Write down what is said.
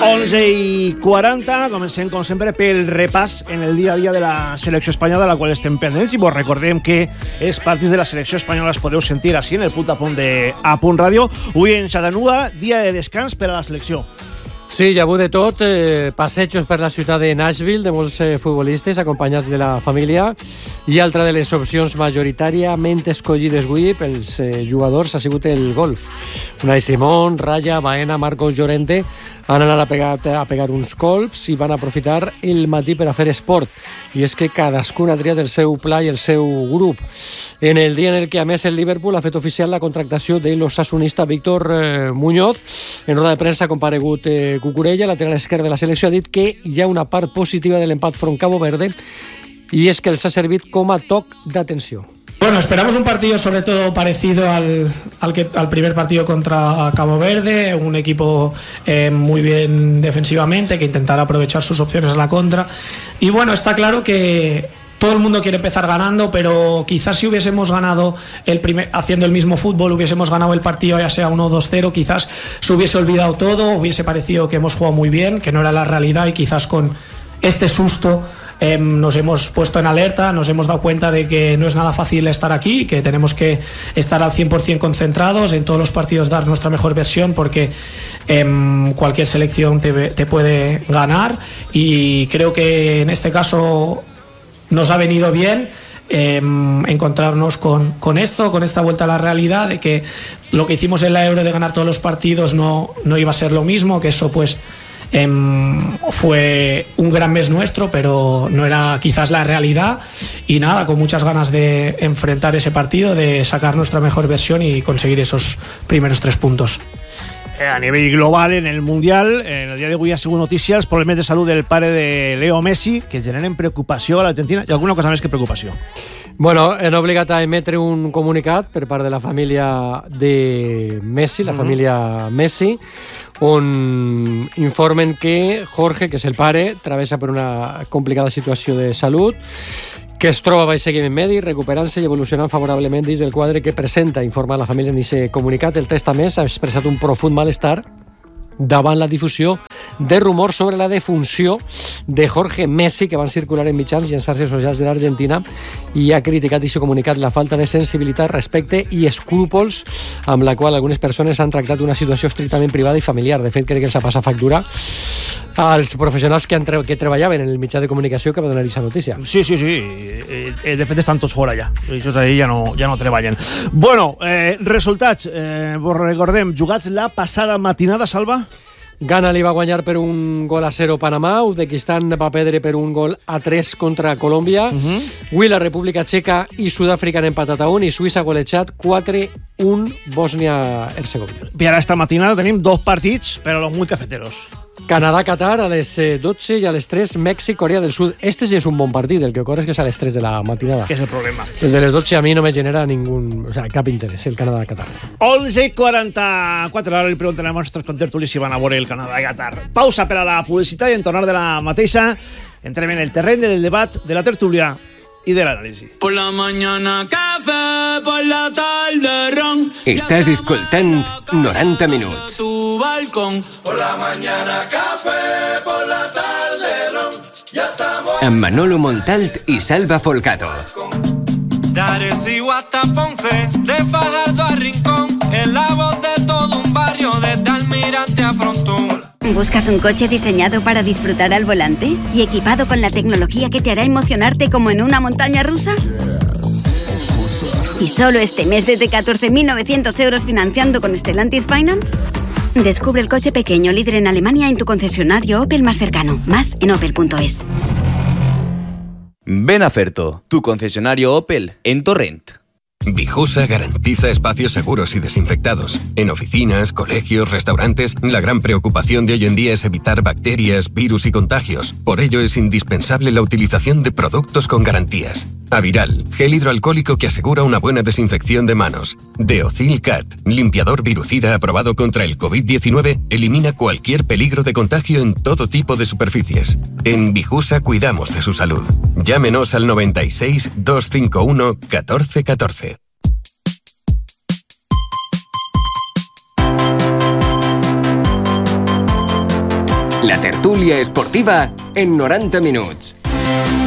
11:40, comencem com sempre pel repàs en el dia a dia de la selecció espanyola, de la qual estem pendents, i vos recordem que els partits de la selecció espanyola els podeu sentir així en el punt a punt de A Punt Ràdio. Avui en Chattanooga, dia de descans per a la selecció. Sí, hi ha hagut de tot, passejos per la ciutat de Nashville de molts futbolistes acompanyats de la família, i altra de les opcions majoritàriament escollides avui pels jugadors ha sigut el golf. Unai Simón, Raya, Baena, Marcos Llorente han anat a pegar uns colps i van aprofitar el matí per a fer esport, i és que cadascun ha triat el seu pla i el seu grup. En el dia en el que, a més, el Liverpool ha fet oficial la contractació de l'osasunista Víctor Muñoz, en roda de premsa ha comparegut Cucurella, lateral esquerre de la selecció, ha dit que hi ha una part positiva de l'empat front Cabo Verde, i és que els ha servit com a toc d'atenció. Bueno, esperamos un partido sobre todo parecido al primer partido contra Cabo Verde, un equipo muy bien defensivamente, que intentará aprovechar sus opciones a la contra. Y bueno, está claro que todo el mundo quiere empezar ganando, pero quizás si hubiésemos ganado haciendo el mismo fútbol, hubiésemos ganado el partido ya sea 1-2-0, quizás se hubiese olvidado todo, hubiese parecido que hemos jugado muy bien, que no era la realidad, y quizás con este susto nos hemos puesto en alerta, nos hemos dado cuenta de que no es nada fácil estar aquí, que tenemos que estar al 100% concentrados, en todos los partidos dar nuestra mejor versión, porque cualquier selección te puede ganar, y creo que en este caso nos ha venido bien encontrarnos con esto, con esta vuelta a la realidad, de que lo que hicimos en la Euro de ganar todos los partidos no iba a ser lo mismo, que eso pues fue un gran mes nuestro, pero no era quizás la realidad, y nada, con muchas ganas de enfrentar ese partido, de sacar nuestra mejor versión y conseguir esos primeros 3 puntos. A nivell global, en el Mundial, en el dia d'avui ha sigut notícia els problemes de salut del pare de Leo Messi, que generen preocupació a l'Argentina, i alguna cosa més que preocupació. Bueno, han obligat a emetre un comunicat per part de la família de Messi, la família Messi, on informen que Jorge, que és el pare, travessa per una complicada situació de salut, que es troba baix seguiment mèdic, recuperant-se i evolucionant favorablement dins del quadre que presenta, informa la família en aquest comunicat. El test, a més, ha expressat un profund malestar davant la difusió de rumors sobre la defunció de Jorge Messi, que van circular en mitjans i en xarxes socials de l'Argentina, i ha criticat i s'ha comunicat la falta de sensibilitat, respecte i escrúpols amb la qual algunes persones han tractat una situació estrictament privada i familiar. De fet, crec que els ha passat factura als professionals que treballaven en el mitjà de comunicació que va donar aquesta notícia. Sí. De fet, estan tots fora ja. Ells ahí ja no treballen. Bueno, resultats. Vos recordem, jugats la passada matinada, Salva? Ghana li va guanyar per 1-0 Panamà, Uzbekistan va perdre per 1-3 contra Colòmbia, avui la República Txeca i Sud-àfrica han empatat a 1 i Suïssa ha golejat 4-1 Bòsnia-Hercegovina. I ara esta matinada tenim 2 partits, però los muy cafeteros. Canadà-Qatar a les 12 i a les 3 Mèxic-Corea del Sud. Este sí és un bon partit, el que ocorre és que és a les 3 de la matinada. Que és el problema. El de les 12 a mi no me genera cap interès, el Canadà-Qatar. 11:44, ara li preguntarem a nostres contertulis si van a veure el Canadà-Qatar. Pausa per a la publicitat i en tornar de la mateixa entrem en el terreny del debat, de la tertúlia y del análisis. Por la mañana café, por la tarde ron. Estás escoltant 90 minuts. Tu balcón. Por la mañana café, por la tarde ron. Ya estamos. Amb Manolo Montalt y Salva Folgado. De Arecibo hasta Ponce, de Fajardo a Rincón, en la voz de todo un barrio, desde Almirante a Frontón. ¿Buscas un coche diseñado para disfrutar al volante y equipado con la tecnología que te hará emocionarte como en una montaña rusa? ¿Y solo este mes desde 14.900 euros financiando con Stellantis Finance? Descubre el coche pequeño líder en Alemania en tu concesionario Opel más cercano. Más en opel.es. Ven a Ferto, tu concesionario Opel en Torrent. Vijusa garantiza espacios seguros y desinfectados. En oficinas, colegios, restaurantes, la gran preocupación de hoy en día es evitar bacterias, virus y contagios. Por ello es indispensable la utilización de productos con garantías. Aviral, gel hidroalcohólico que asegura una buena desinfección de manos. Deocil Cat, limpiador virucida aprobado contra el COVID-19, elimina cualquier peligro de contagio en todo tipo de superficies. En Vijusa cuidamos de su salud. Llámenos al 96 251 1414. La tertúlia esportiva en 90 minuts.